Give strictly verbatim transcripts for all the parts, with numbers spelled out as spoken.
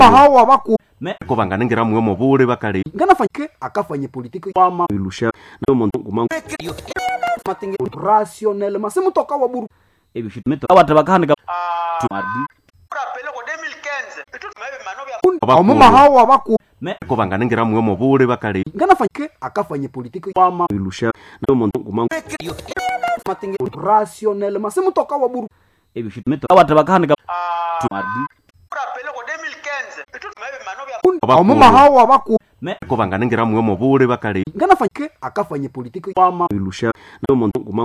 hawa baku me ko bangana ngira mwe mo bure bakari ngana fanyike akafanye politiki kwama ilusha no muntu kumangu matinge rationnel masimu toka wa buru ebishit meto abata bakhanika tumardi rapele ko deux mille quinze itu tumebe manobe omuma hawa baku me ko bangana ngira mwe mo bure bakari ngana fanyike akafanye politiki kwama ilusha no muntu kumangu matinge rationnel masimu toka wa buru ebishit meto abata bakhanika tumardi rapele ko deux mille quinze itu tumebe manobe omuma hawa baku me ko bangana ngira mwe mo bure bakari ngana fanyike akafanye politiki kwama ilusha no muntu kumangu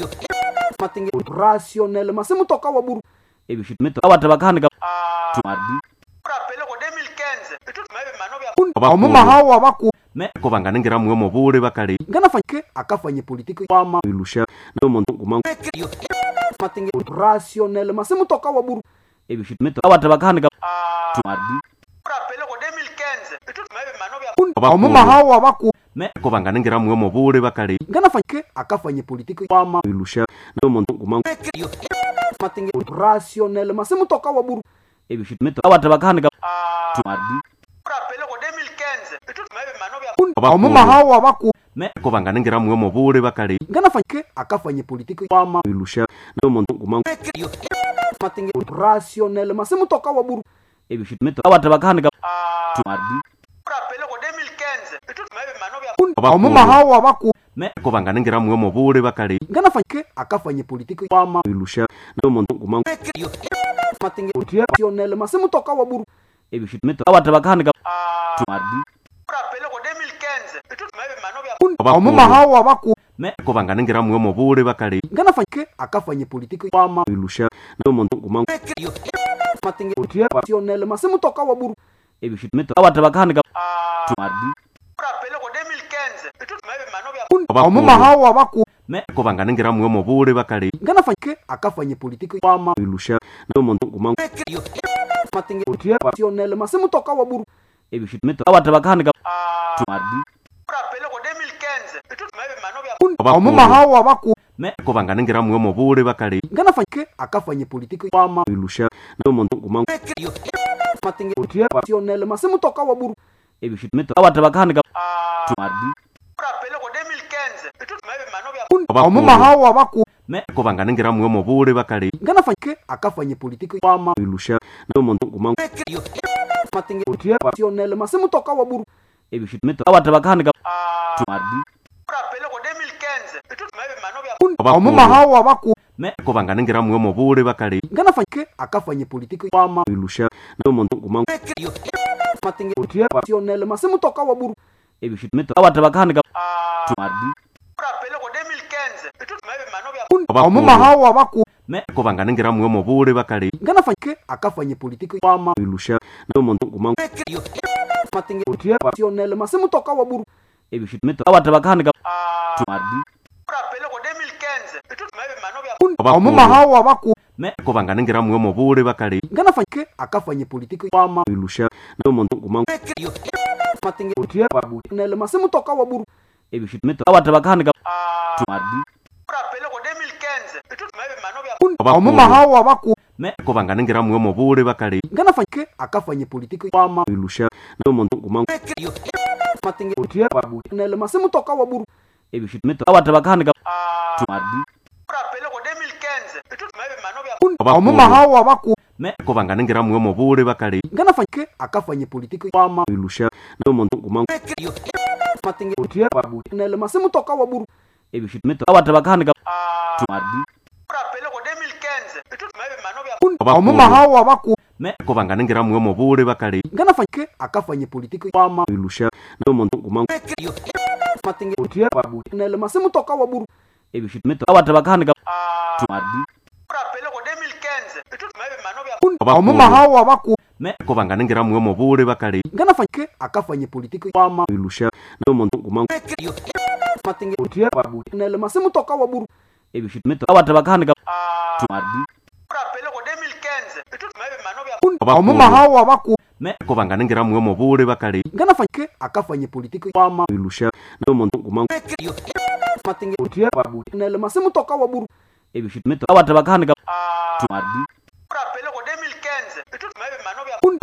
matinge rationnel masimu toka wa buru ebishit meto abata bakhanika tumardi rapele ko deux mille quinze itu tumebe manobe omuma hawa baku me ko bangana ngira mwe mo bure bakari ngana fanyike akafanye politiki kwama ilusha no muntu kumangu matinge rationnel masimu toka wa buru ebishit meto abata bakhanika tumardi rapele ko deux mille quinze itu tumebe manobe omuma hawa baku me ko bangana ngira mwe mo bure bakari ngana fanyike akafanye politiki kwama ilusha no muntu kumangu matinge rationnel masimu toka wa buru ebishit meto abata bakhanika tumardi rapele ko deux mille quinze itu tumebe manobe omuma hawa baku me ko bangana ngira mwe mo bure bakari ngana fanyike akafanye politiki kwama ilusha no muntu kumangu matinge rationnel masimu toka wa buru ebishit meto abata bakhanika tumardi rapele ko deux mille quinze itu tumebe manobe omuma hawa baku me ko bangana ngira mwe mo bure bakari ngana fanyike akafanye politiki kwama ilusha no muntu kumangu matinge rationnel masimu toka wa buru ebishit meto abata bakhanika tumardi rapele ko deux mille quinze itu tumebe manobe omuma hawa baku me ko bangana ngira mwe mo bure bakari ngana fanyike akafanye politiki kwama ilusha no muntu kumangu matinge rationnel masimu toka wa buru ebishit meto abata bakhanika tumardi rapele ko deux mille quinze itu tumebe manobe omuma hawa baku me ko bangana ngira mwe mo bure bakari ngana fanyike akafanye politiki kwama ilusha no muntu kumangu matinge rationnel masimu toka wa buru ebishit meto abata bakhanika tumardi rapele ko deux mille quinze itu tumebe manobe omuma hawa baku me ko bangana ngira mwe mo bure bakari ngana fanyike akafanye politiki kwama ilusha no muntu kumangu matinge rationnel masimu toka wa buru ebishit meto abata bakhanika tumardi rapele ko deux mille quinze itu tumebe manobe omuma hawa baku me ko bangana ngira mwe mo bure bakari ngana fanyike akafanye politiki kwama ilusha no muntu kumangu matinge rationnel masimu toka wa buru ebishit meto abata bakhanika tumardi rapele ko deux mille quinze itu tumebe manobe omuma hawa baku me ko bangana ngira mwe mo bure bakari ngana fanyike akafanye politiki kwama ilusha no muntu kumangu matinge rationnel masimu toka wa buru ebishit meto abata bakhanika tumardi rapele ko deux mille quinze itu tumebe manobe omuma hawa baku me ko bangana ngira mwe mo bure bakari ngana fanyike akafanye politiki kwama ilusha no muntu kumangu matinge rationnel masimu toka wa buru ebishit meto abata bakhanika tumardi rapele ko deux mille quinze itu tumebe manobe omuma hawa baku me ko bangana ngira mwe mo bure bakari ngana fanyike akafanye politiki kwama ilusha no muntu kumangu matinge rationnel masimu toka wa buru ebishit meto abata bakhanika tumardi rapele ko deux mille quinze itu tumebe manobe omuma hawa baku me ko bangana ngira mwe mo bure bakari ngana fanyike akafanye politiki kwama ilusha no muntu kumangu matinge rationnel masimu toka wa buru ebishit meto abata bakhanika tumardi rapele ko deux mille quinze itu tumebe manobe omuma hawa baku me ko bangana ngira mwe mo bure bakari ngana fanyike akafanye politiki kwama ilusha no muntu kumangu matinge rationnel masimu toka wa buru ebishit meto abata bakhanika tumardi rapele ko deux mille quinze itu tumebe manobe omuma hawa baku me ko bangana ngira mwe mo bure bakari ngana fanyike akafanye politiki kwama ilusha no muntu kumangu matinge rationnel masimu toka wa buru ebishit meto abata bakhanika tumardi rapele ko deux mille quinze itu tumebe manobe omuma hawa baku me ko bangana ngira mwe mo bure bakari ngana fanyike akafanye politiki kwama ilusha no muntu kumangu matinge rationnel masimu toka wa buru ebishit meto abata bakhanika tumardi rapele ko deux mille quinze itu tumebe manobe omuma hawa baku me ko bangana ngira mwe mo bure bakari ngana fanyike akafanye politiki kwama ilusha no muntu kumangu matinge rationnel masimu toka wa buru ebishit meto abata bakhanika tumardi rapele ko deux mille quinze itu tumebe manobe